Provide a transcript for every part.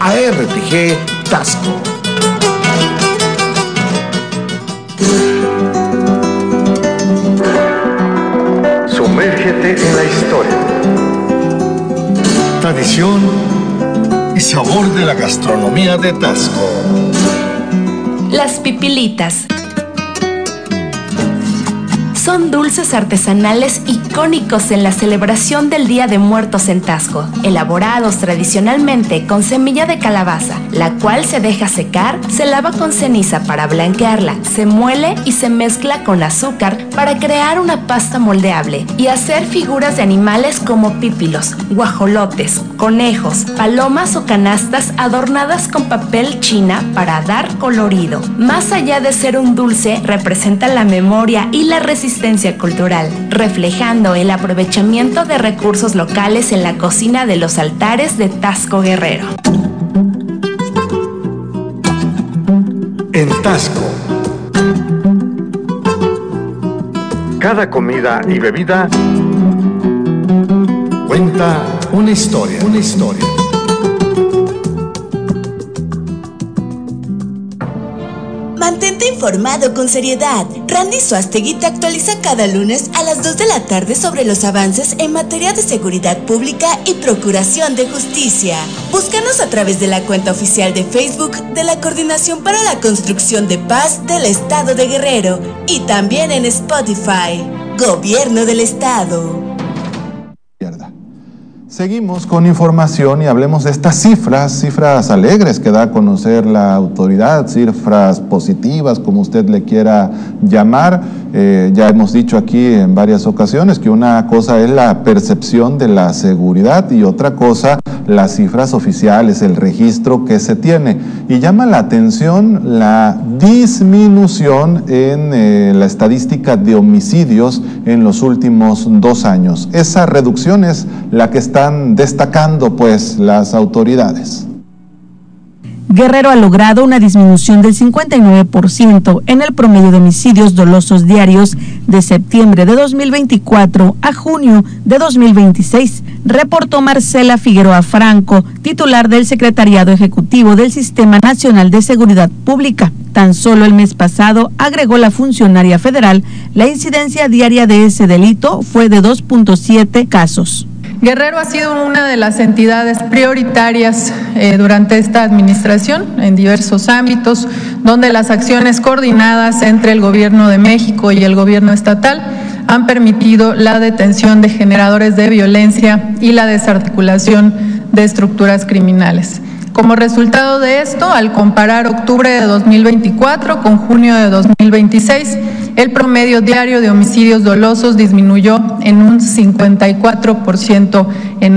a RTG Tasco. Sumérgete en la historia. Tradición y sabor de la gastronomía de Tasco. Las pipilitas. Son dulces artesanales icónicos en la celebración del Día de Muertos en Tasco, elaborados tradicionalmente con semilla de calabaza, la cual se deja secar, se lava con ceniza para blanquearla, se muele y se mezcla con azúcar para crear una pasta moldeable y hacer figuras de animales como pípilos, guajolotes, conejos, palomas o canastas adornadas con papel china para dar colorido. Más allá de ser un dulce, representa la memoria y la resistencia cultural, reflejando el aprovechamiento de recursos locales en la cocina de los altares de Tasco Guerrero. En Tasco. Cada comida y bebida cuenta una historia. Mantente informado con seriedad. Randy Suastegui te actualiza cada lunes a las 2 de la tarde sobre los avances en materia de seguridad pública y procuración de justicia. Búscanos a través de la cuenta oficial de Facebook de la Coordinación para la Construcción de Paz del Estado de Guerrero y también en Spotify. Gobierno del Estado. Seguimos con información y hablemos de estas cifras alegres que da a conocer la autoridad, cifras positivas, como usted le quiera llamar. Ya hemos dicho aquí en varias ocasiones que una cosa es la percepción de la seguridad y otra cosa las cifras oficiales, el registro que se tiene. Y llama la atención la disminución en la estadística de homicidios en los últimos 2 años. Esa reducción es la que están destacando pues las autoridades. Guerrero ha logrado una disminución del 59% en el promedio de homicidios dolosos diarios de septiembre de 2024 a junio de 2026, reportó Marcela Figueroa Franco, titular del Secretariado Ejecutivo del Sistema Nacional de Seguridad Pública. Tan solo el mes pasado, agregó la funcionaria federal, la incidencia diaria de ese delito fue de 2.7 casos. Guerrero ha sido una de las entidades prioritarias durante esta administración en diversos ámbitos, donde las acciones coordinadas entre el Gobierno de México y el Gobierno estatal han permitido la detención de generadores de violencia y la desarticulación de estructuras criminales. Como resultado de esto, al comparar octubre de 2024 con junio de 2026, el promedio diario de homicidios dolosos disminuyó en un 59%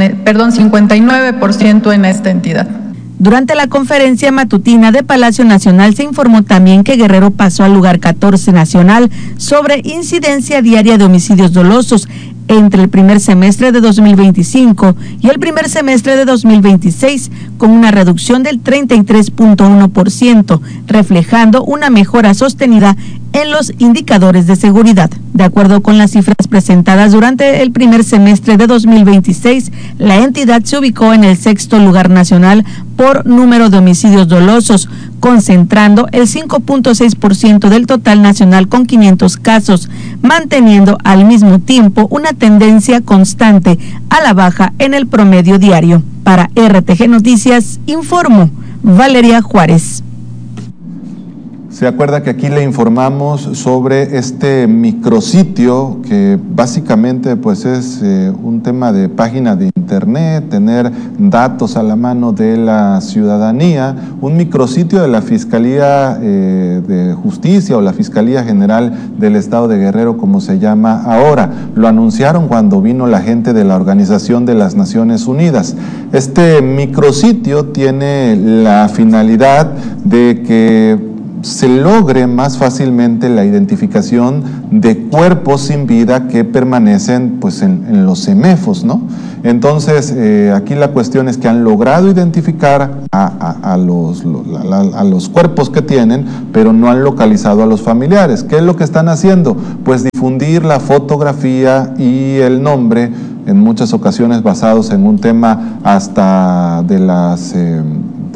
en esta entidad. Durante la conferencia matutina de Palacio Nacional se informó también que Guerrero pasó al lugar 14 nacional sobre incidencia diaria de homicidios dolosos entre el primer semestre de 2025 y el primer semestre de 2026, con una reducción del 33.1%, reflejando una mejora sostenida en los indicadores de seguridad. De acuerdo con las cifras presentadas durante el primer semestre de 2026, la entidad se ubicó en el 6º lugar nacional por número de homicidios dolosos, concentrando el 5.6% del total nacional con 500 casos, manteniendo al mismo tiempo una tendencia constante a la baja en el promedio diario. Para RTG Noticias, informó Valeria Juárez. Se acuerda que aquí le informamos sobre este micrositio que básicamente pues es un tema de página de internet, tener datos a la mano de la ciudadanía, un micrositio de la Fiscalía de Justicia o la Fiscalía General del Estado de Guerrero, como se llama ahora. Lo anunciaron cuando vino la gente de la Organización de las Naciones Unidas. Este micrositio tiene la finalidad de que se logre más fácilmente la identificación de cuerpos sin vida que permanecen pues en los CEMEFOS, ¿no? Entonces, aquí la cuestión es que han logrado identificar a los cuerpos que tienen, pero no han localizado a los familiares. ¿Qué es lo que están haciendo? Pues difundir la fotografía y el nombre, en muchas ocasiones basados en un tema hasta de las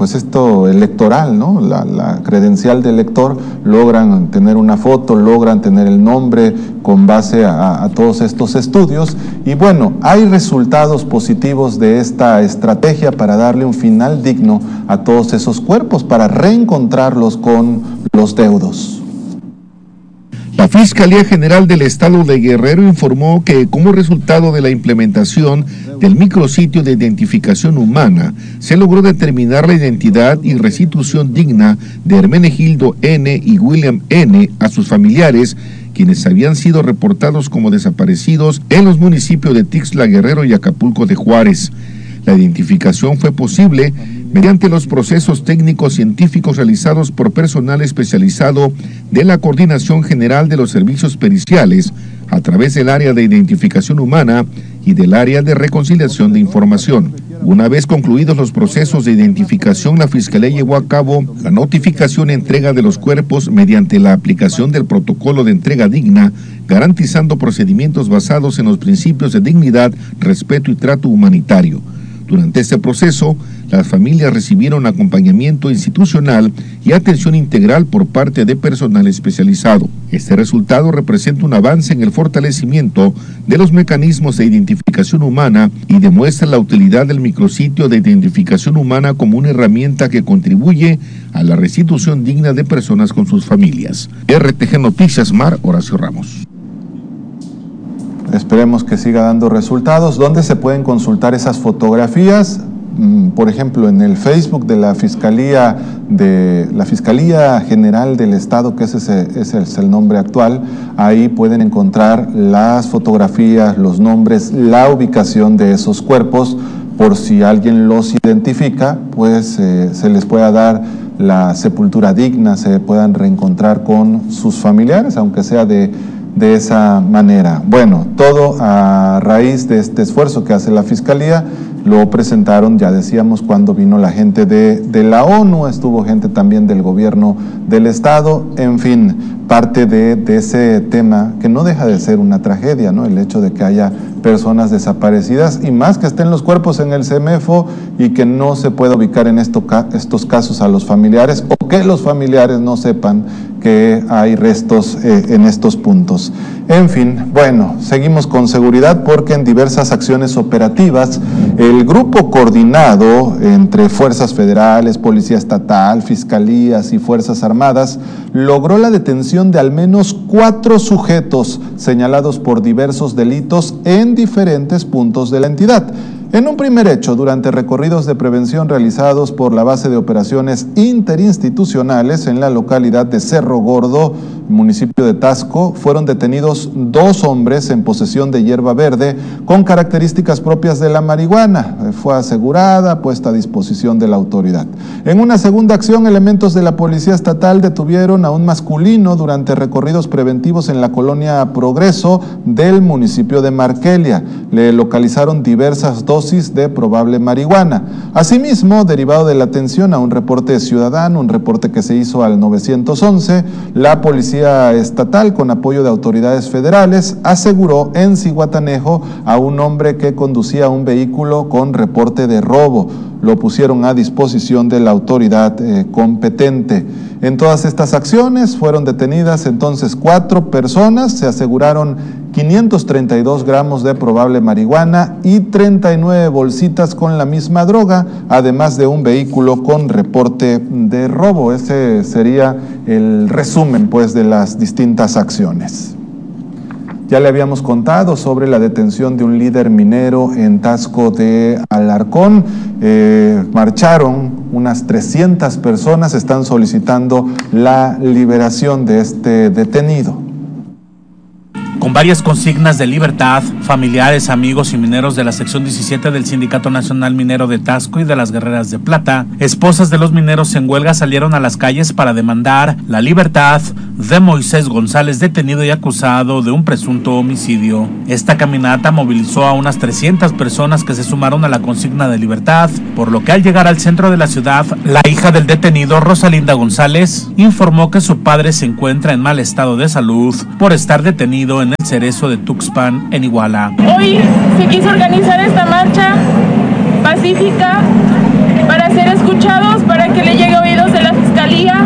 pues esto electoral, ¿no? La credencial de elector, logran tener una foto, logran tener el nombre con base a todos estos estudios. Y bueno, hay resultados positivos de esta estrategia para darle un final digno a todos esos cuerpos, para reencontrarlos con los deudos. La Fiscalía General del Estado de Guerrero informó que como resultado de la implementación del micrositio de identificación humana, se logró determinar la identidad y restitución digna de Hermenegildo N. y William N. a sus familiares, quienes habían sido reportados como desaparecidos en los municipios de Tixla Guerrero y Acapulco de Juárez. La identificación fue posible mediante los procesos técnicos científicos realizados por personal especializado de la Coordinación General de los Servicios Periciales, a través del área de identificación humana y del área de reconciliación de información. Una vez concluidos los procesos de identificación, la Fiscalía llevó a cabo la notificación y entrega de los cuerpos mediante la aplicación del protocolo de entrega digna, garantizando procedimientos basados en los principios de dignidad, respeto y trato humanitario. Durante este proceso, las familias recibieron acompañamiento institucional y atención integral por parte de personal especializado. Este resultado representa un avance en el fortalecimiento de los mecanismos de identificación humana y demuestra la utilidad del micrositio de identificación humana como una herramienta que contribuye a la restitución digna de personas con sus familias. RTG Noticias Mar, Horacio Ramos. Esperemos que siga dando resultados. ¿Dónde se pueden consultar esas fotografías? Por ejemplo, en el Facebook de la Fiscalía General del Estado, que ese es el nombre actual. Ahí pueden encontrar las fotografías, los nombres, la ubicación de esos cuerpos, por si alguien los identifica, pues se les pueda dar la sepultura digna, se puedan reencontrar con sus familiares, aunque sea de esa manera. Bueno, todo a raíz de este esfuerzo que hace la Fiscalía. Lo presentaron, ya decíamos, cuando vino la gente de la ONU, estuvo gente también del gobierno del Estado, en fin, parte de ese tema que no deja de ser una tragedia, ¿no? El hecho de que haya personas desaparecidas y más que estén los cuerpos en el CEMEFO y que no se pueda ubicar en estos casos a los familiares, o que los familiares no sepan que hay restos en estos puntos. En fin, bueno, seguimos con seguridad porque en diversas acciones operativas el grupo coordinado entre fuerzas federales, policía estatal, fiscalías y fuerzas armadas logró la detención de al menos 4 sujetos señalados por diversos delitos en diferentes puntos de la entidad. En un primer hecho, durante recorridos de prevención realizados por la Base de Operaciones Interinstitucionales en la localidad de Cerro Gordo, municipio de Taxco, fueron detenidos 2 hombres en posesión de hierba verde con características propias de la marihuana. Fue asegurada, puesta a disposición de la autoridad. En una segunda acción, elementos de la Policía Estatal detuvieron a un masculino durante recorridos preventivos en la colonia Progreso del municipio de Marquelia. Le localizaron diversas dosis de probable marihuana. Asimismo, derivado de la atención a un reporte ciudadano, un reporte que se hizo al 911, la Policía Estatal, con apoyo de autoridades federales, aseguró en Zihuatanejo a un hombre que conducía un vehículo con reporte de robo. Lo pusieron a disposición de la autoridad competente. En todas estas acciones fueron detenidas entonces 4 personas, se aseguraron 532 gramos de probable marihuana y 39 bolsitas con la misma droga, además de un vehículo con reporte de robo. Ese sería el resumen, pues, de las distintas acciones. Ya le habíamos contado sobre la detención de un líder minero en Taxco de Alarcón. Marcharon unas 300 personas, están solicitando la liberación de este detenido. Con varias consignas de libertad, familiares, amigos y mineros de la sección 17 del Sindicato Nacional Minero de Taxco y de las Guerreras de Plata, esposas de los mineros en huelga salieron a las calles para demandar la libertad de Moisés González, detenido y acusado de un presunto homicidio. Esta caminata movilizó a unas 300 personas que se sumaron a la consigna de libertad, por lo que al llegar al centro de la ciudad, la hija del detenido, Rosalinda González, informó que su padre se encuentra en mal estado de salud por estar detenido en el Cerezo de Tuxpan, en Iguala. Hoy se quiso organizar esta marcha pacífica para hacer escuchar escuchados para que le llegue a oídos de la Fiscalía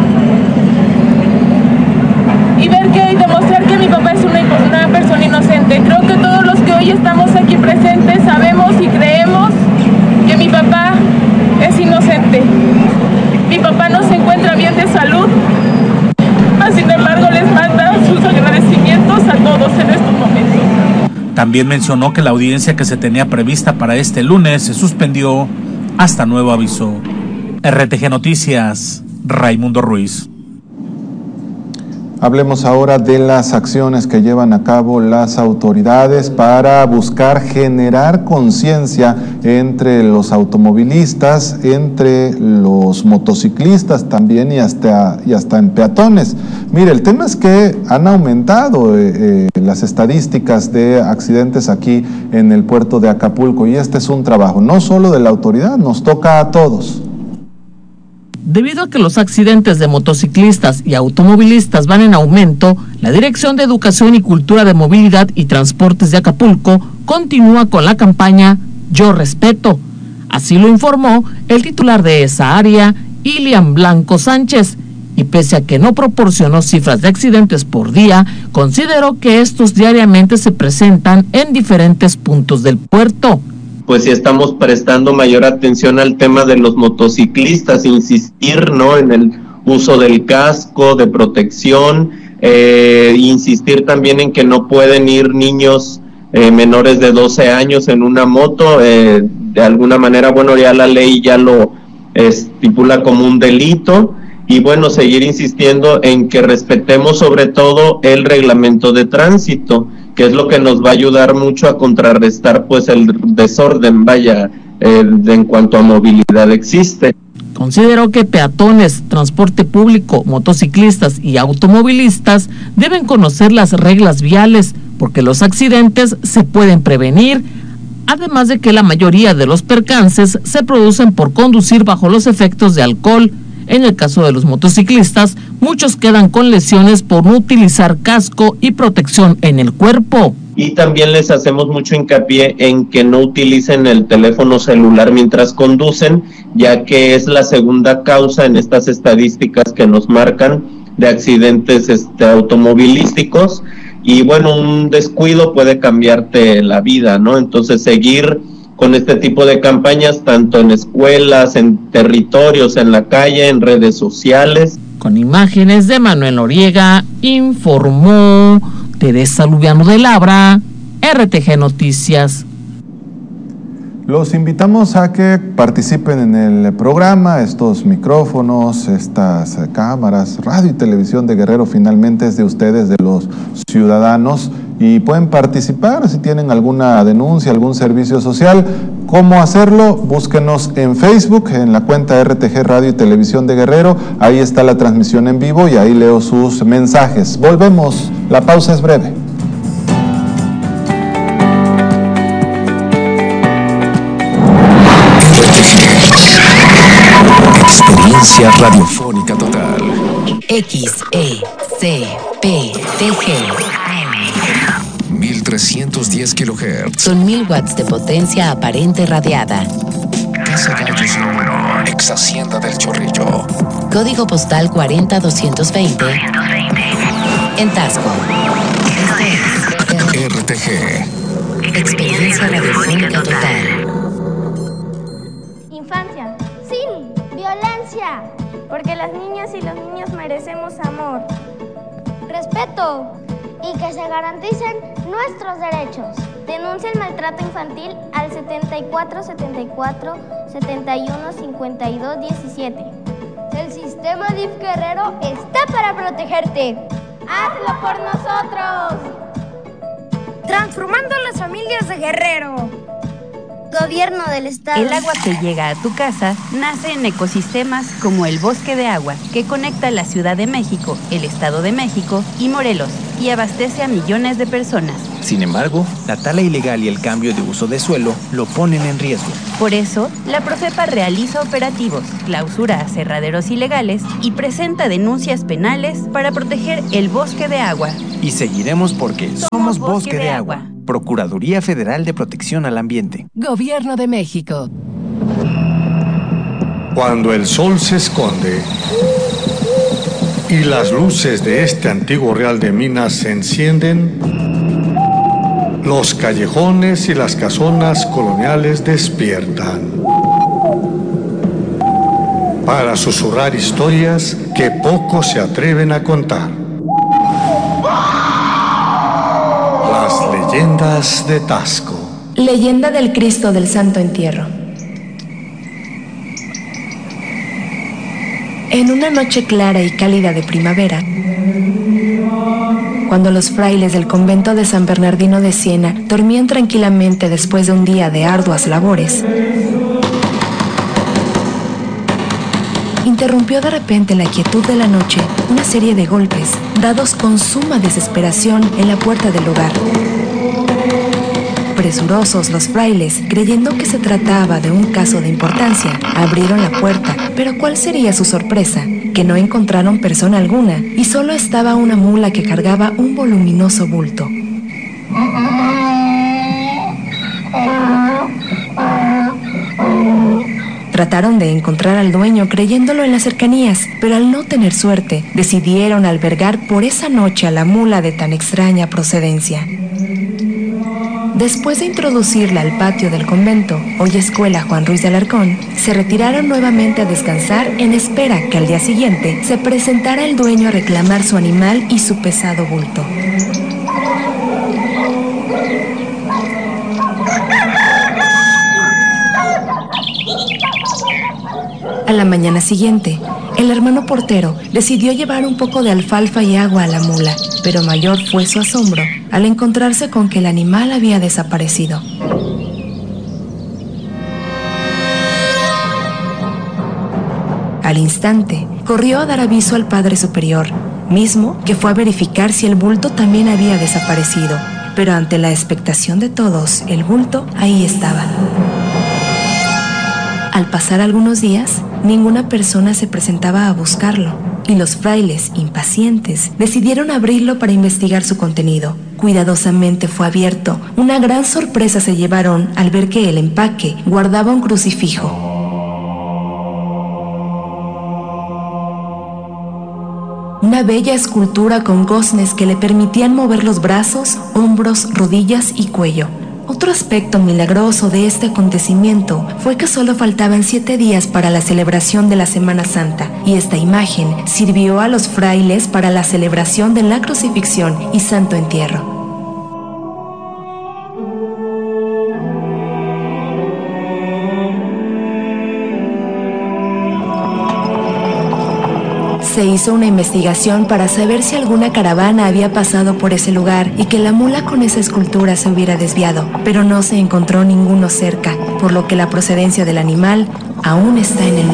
y ver y demostrar que mi papá es una persona inocente. Creo que todos los que hoy estamos aquí presentes sabemos y creemos que mi papá es inocente. Mi papá no se encuentra bien de salud, sin embargo les manda sus agradecimientos a todos en estos momentos. También mencionó que la audiencia que se tenía prevista para este lunes se suspendió hasta nuevo aviso. RTG Noticias, Raimundo Ruiz. Hablemos ahora de las acciones que llevan a cabo las autoridades para buscar generar conciencia entre los automovilistas, entre los motociclistas también y hasta en peatones. Mire, el tema es que han aumentado las estadísticas de accidentes aquí en el puerto de Acapulco y este es un trabajo no solo de la autoridad, nos toca a todos. Debido a que los accidentes de motociclistas y automovilistas van en aumento, la Dirección de Educación y Cultura de Movilidad y Transportes de Acapulco continúa con la campaña Yo Respeto. Así lo informó el titular de esa área, Ilian Blanco Sánchez, y pese a que no proporcionó cifras de accidentes por día, consideró que estos diariamente se presentan en diferentes puntos del puerto. Pues sí estamos prestando mayor atención al tema de los motociclistas, insistir, ¿no?, en el uso del casco de protección, insistir también en que no pueden ir niños menores de 12 años en una moto, de alguna manera, bueno, ya la ley ya lo estipula como un delito, y bueno, seguir insistiendo en que respetemos sobre todo el reglamento de tránsito, que es lo que nos va a ayudar mucho a contrarrestar pues el desorden, en cuanto a movilidad existe. Consideró que peatones, transporte público, motociclistas y automovilistas deben conocer las reglas viales porque los accidentes se pueden prevenir, además de que la mayoría de los percances se producen por conducir bajo los efectos de alcohol. En el caso de los motociclistas, muchos quedan con lesiones por no utilizar casco y protección en el cuerpo. Y también les hacemos mucho hincapié en que no utilicen el teléfono celular mientras conducen, ya que es la segunda causa en estas estadísticas que nos marcan de accidentes automovilísticos. Y bueno, un descuido puede cambiarte la vida, ¿no? Entonces seguir con este tipo de campañas, tanto en escuelas, en territorios, en la calle, en redes sociales. Con imágenes de Manuel Noriega, informó Teresa Lubiano de Labra, RTG Noticias. Los invitamos a que participen en el programa. Estos micrófonos, estas cámaras, radio y televisión de Guerrero finalmente es de ustedes, de los ciudadanos, y pueden participar si tienen alguna denuncia, algún servicio social. ¿Cómo hacerlo? Búsquenos en Facebook, en la cuenta RTG Radio y Televisión de Guerrero. Ahí está la transmisión en vivo y ahí leo sus mensajes. Volvemos, la pausa es breve. Experiencia radiofónica total. XECPTG. 1310 kHz. Son 1000 watts de potencia aparente radiada. Casa Gallos número, ex Hacienda del Chorrillo. Código postal 40220. En Tasco. RTG. Experiencia radiofónica total. Infancia sin violencia, porque las niñas y los niños merecemos amor, respeto y que se garanticen nuestros derechos. Denuncia el maltrato infantil al 74 74 71 52 17. El sistema DIF Guerrero está para protegerte. ¡Hazlo por nosotros! Transformando las familias de Guerrero. Gobierno del Estado. El agua que llega a tu casa nace en ecosistemas como el Bosque de Agua, que conecta la Ciudad de México, el Estado de México y Morelos, y abastece a millones de personas. Sin embargo, la tala ilegal y el cambio de uso de suelo lo ponen en riesgo. Por eso, la Profepa realiza operativos, clausura aserraderos ilegales y presenta denuncias penales para proteger el Bosque de Agua. Y seguiremos porque somos Bosque de Agua. Procuraduría Federal de Protección al Ambiente. Gobierno de México. Cuando el sol se esconde y las luces de este antiguo Real de Minas se encienden, los callejones y las casonas coloniales despiertan para susurrar historias que pocos se atreven a contar. Las leyendas de Taxco. Leyenda del Cristo del Santo Entierro. En una noche clara y cálida de primavera, cuando los frailes del convento de San Bernardino de Siena dormían tranquilamente después de un día de arduas labores, interrumpió de repente la quietud de la noche una serie de golpes, dados con suma desesperación en la puerta del lugar. Presurosos los frailes, creyendo que se trataba de un caso de importancia, abrieron la puerta, pero ¿cuál sería su sorpresa? Que no encontraron persona alguna y solo estaba una mula que cargaba un voluminoso bulto. Trataron de encontrar al dueño creyéndolo en las cercanías, pero al no tener suerte, decidieron albergar por esa noche a la mula de tan extraña procedencia. Después de introducirla al patio del convento, hoy escuela Juan Ruiz de Alarcón, se retiraron nuevamente a descansar en espera que al día siguiente se presentara el dueño a reclamar su animal y su pesado bulto. A la mañana siguiente, el hermano portero decidió llevar un poco de alfalfa y agua a la mula, pero mayor fue su asombro al encontrarse con que el animal había desaparecido. Al instante, corrió a dar aviso al padre superior, mismo que fue a verificar si el bulto también había desaparecido, pero ante la expectación de todos, el bulto ahí estaba. Al pasar algunos días, ninguna persona se presentaba a buscarlo, y los frailes, impacientes, decidieron abrirlo para investigar su contenido. Cuidadosamente fue abierto. Una gran sorpresa se llevaron al ver que el empaque guardaba un crucifijo. Una bella escultura con goznes que le permitían mover los brazos, hombros, rodillas y cuello. Otro aspecto milagroso de este acontecimiento fue que solo faltaban 7 días para la celebración de la Semana Santa, y esta imagen sirvió a los frailes para la celebración de la crucifixión y santo entierro. Se hizo una investigación para saber si alguna caravana había pasado por ese lugar y que la mula con esa escultura se hubiera desviado, pero no se encontró ninguno cerca, por lo que la procedencia del animal aún está en el